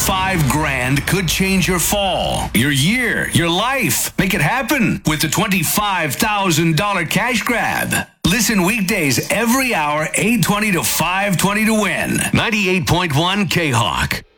$5 grand could change your fall, your year, your life. Make it happen with the $25,000 cash grab. Listen weekdays every hour, 8:20 to 5:20 to win. 98.1 K-Hawk.